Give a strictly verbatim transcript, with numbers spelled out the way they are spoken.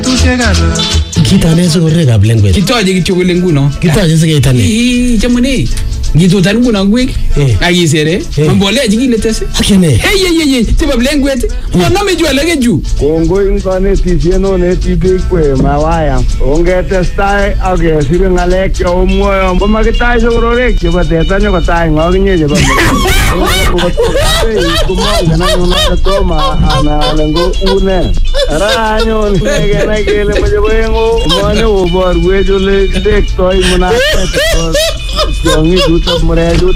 Kitane sikorekab lengwet. Kitoche kityo kole nguno. Kitoche sikeitane. Ii chamune. Ngitutan nguno ngwek. Akisere. Mbolea chikilete. Akene. Hey hey hey tiba lengwet. Monome ju alage ju. Kongo inkonetisieno netibekwe mawaya. Ongetestai akesire ngalek chomwoyo. Komakitai sokororek chebo teta nyokotai ngokinye chebo. Toma ana lengo une. Ara anyon kenai kele mojobengo. Mane oborwech ole tektoi munaset. Tiong'ik chutok murechu